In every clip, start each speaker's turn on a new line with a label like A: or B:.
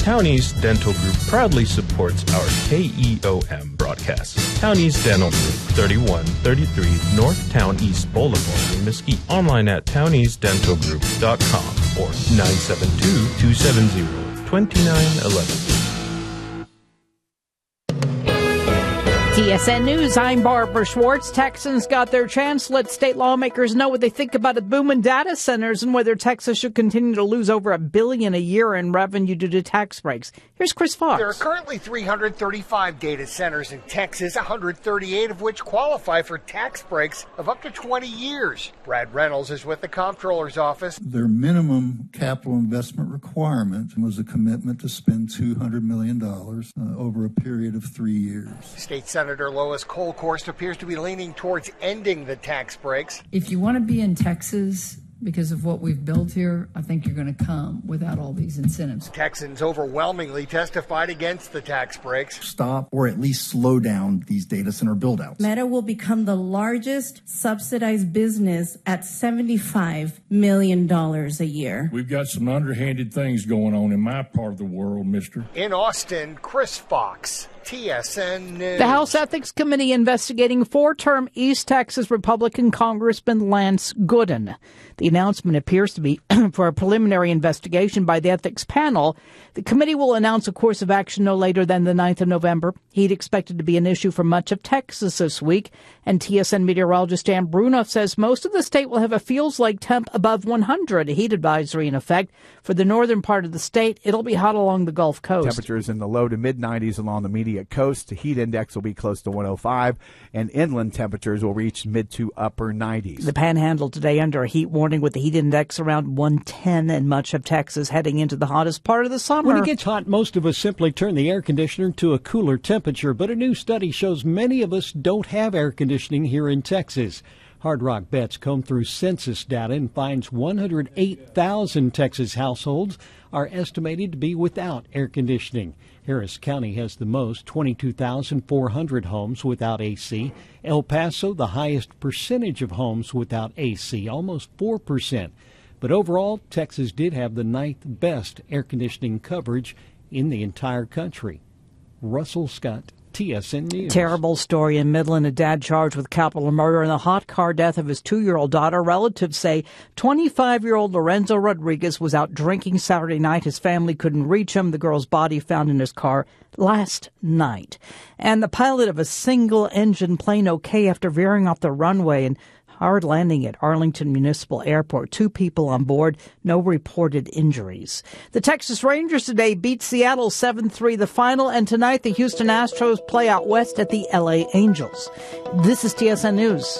A: Townies Dental Group proudly supports our KEOM broadcast. Townies Dental Group, 3133 North Town East Boulevard in Mesquite. Online at towniesdentalgroup.com or 972-270-2911.
B: TSN News, I'm Barbara Schwartz. Texans got their chance. Let state lawmakers know what they think about the boom in data centers and whether Texas should continue to lose over $1 billion a year in revenue due to tax breaks. Here's Chris Fox.
C: There are currently 335 data centers in Texas, 138 of which qualify for tax breaks of up to 20 years. Brad Reynolds is with the Comptroller's office.
D: Their minimum capital investment requirement was a commitment to spend $200 million over a period of 3 years.
C: State Senator Lois Kolkhorst appears to be leaning towards ending the tax breaks.
E: If you want to be in Texas because of what we've built here, I think you're going to come without all these incentives.
C: Texans overwhelmingly testified against the tax breaks.
F: Stop or at least slow down these data center build-outs.
G: Meta will become the largest subsidized business at $75 million a year.
H: We've got some underhanded things going on in my part of the world, mister.
C: In Austin, Chris Fox, TSN News.
B: The House Ethics Committee investigating four-term East Texas Republican Congressman Lance Gooden. The announcement appears to be for a preliminary investigation by the ethics panel. The committee will announce a course of action no later than the 9th of November. He'd expected to be an issue for much of Texas this week. And TSN meteorologist Dan Brunoff says most of the state will have a feels-like temp above 100, a heat advisory in effect. For the northern part of the state, it'll be hot along the Gulf Coast.
I: Temperatures in the low to mid-90s along the immediate coast. The heat index will be close to 105, and inland temperatures will reach mid to upper 90s.
B: The Panhandle today under a heat warning with the heat index around 110 in much of Texas heading into the hottest part of the summer.
J: When it gets hot, most of us simply turn the air conditioner to a cooler temperature, but a new study shows many of us don't have air conditioning here in Texas. Hard Rock Bets combed through census data and finds 108,000 Texas households are estimated to be without air conditioning. Harris County has the most, 22,400 homes without AC. El Paso, the highest percentage of homes without AC, almost 4%. But overall, Texas did have the 9th best air conditioning coverage in the entire country. Russell Scott, TSN News.
B: Terrible story in Midland. A dad charged with capital murder in the hot car death of his 2-year-old daughter. Relatives say 25-year-old Lorenzo Rodriguez was out drinking Saturday night. His family couldn't reach him. The girl's body found in his car last night. And the pilot of a single-engine plane okay after veering off the runway and hard landing at Arlington Municipal Airport. 2 people on board, no reported injuries. The Texas Rangers today beat Seattle 7-3, the final, and tonight the Houston Astros play out west at the LA Angels. This is TSN News.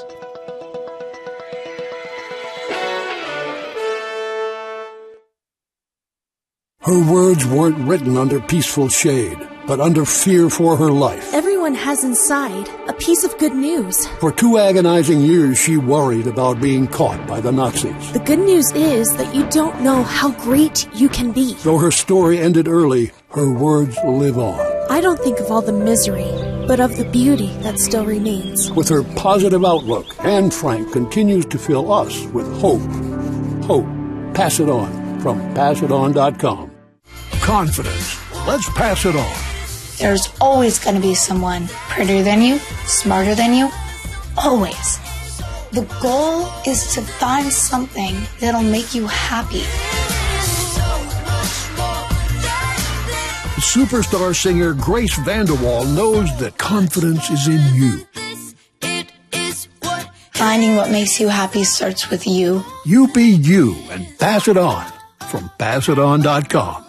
K: Her words weren't written under peaceful shade, but under fear for her life.
L: Everyone has inside a piece of good news.
K: For 2 agonizing years, she worried about being caught by the Nazis.
L: The good news is that you don't know how great you can be.
K: Though her story ended early, her words live on.
L: I don't think of all the misery, but of the beauty that still remains.
K: With her positive outlook, Anne Frank continues to fill us with hope. Hope. Pass it on from PassItOn.com. Confidence. Let's pass it on.
M: There's always going to be someone prettier than you, smarter than you. Always. The goal is to find something that'll make you happy.
K: Superstar singer Grace VanderWaal knows that confidence is in you.
M: Finding what makes you happy starts with you.
K: You be you and pass it on from PassItOn.com.